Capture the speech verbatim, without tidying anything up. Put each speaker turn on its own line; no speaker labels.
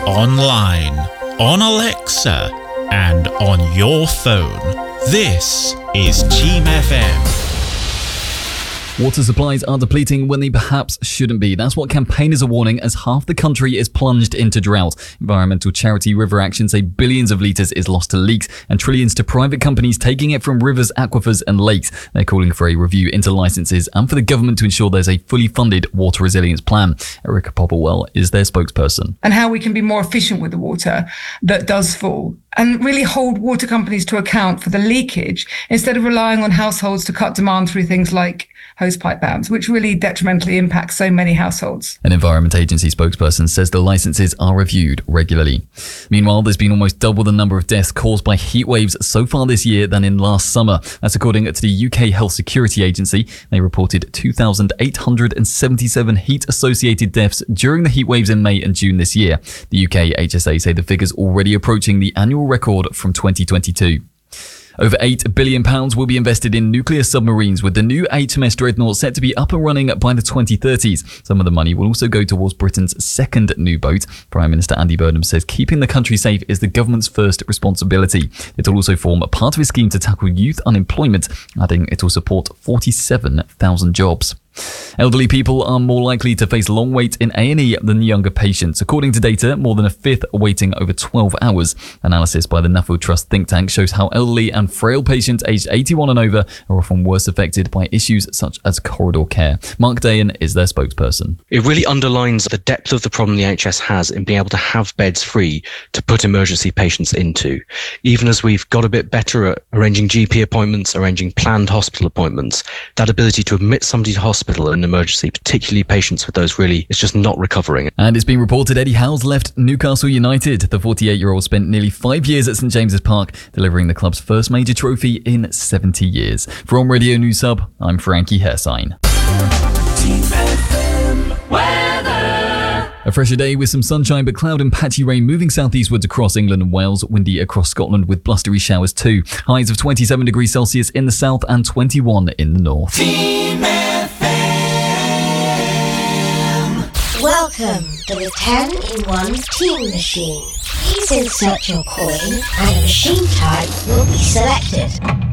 online, on Alexa, and on your phone. This is Team F M.
Water supplies are depleting when they perhaps shouldn't be. That's what campaigners are warning as half the country is plunged into drought. Environmental charity River Action say billions of litres is lost to leaks and trillions to private companies taking it from rivers, aquifers and lakes. They're calling for a review into licences and for the government to ensure there's a fully funded water resilience plan. Erica Popplewell is their spokesperson.
And how we can be more efficient with the water that does fall and really hold water companies to account for the leakage instead of relying on households to cut demand through things like hosepipe bans, which really detrimentally impacts so many households.
An Environment Agency spokesperson says the licences are reviewed regularly. Meanwhile, there's been almost double the number of deaths caused by heat waves so far this year than in last summer. That's according to the U K Health Security Agency. They reported two thousand eight hundred seventy-seven heat-associated deaths during the heat waves in May and June this year. The U K H S A say the figure's already approaching the annual record from twenty twenty-two. Over eight billion pounds will be invested in nuclear submarines, with the new H M S Dreadnought set to be up and running by the twenty thirties. Some of the money will also go towards Britain's second new boat. Prime Minister Andy Burnham says keeping the country safe is the government's first responsibility. It will also form a part of a scheme to tackle youth unemployment, adding it will support forty-seven thousand jobs. Elderly people are more likely to face long wait in A and E than younger patients. According to data, more than a fifth are waiting over twelve hours. Analysis by the Nuffield Trust think tank shows how elderly and frail patients aged eighty-one and over are often worse affected by issues such as corridor care. Mark Dayan is their spokesperson.
It really underlines the depth of the problem the H S has in being able to have beds free to put emergency patients into. Even as we've got a bit better at arranging G P appointments, arranging planned hospital appointments, that ability to admit somebody to hospital in an emergency, particularly patients with those, really is just not recovering.
And it's been reported Eddie Howe's left Newcastle United. The forty-eight-year-old spent nearly five years at St James's Park, delivering the club's first major trophy in seventy years. From Radio News Hub, I'm Frankie Hersign. A fresher day with some sunshine but cloud and patchy rain moving southeastwards across England and Wales. Windy across Scotland with blustery showers too. Highs of twenty-seven degrees Celsius in the south and twenty-one in the north.
Team F M. Welcome to the ten in one Team Machine. Please insert your coin and a machine type will be selected.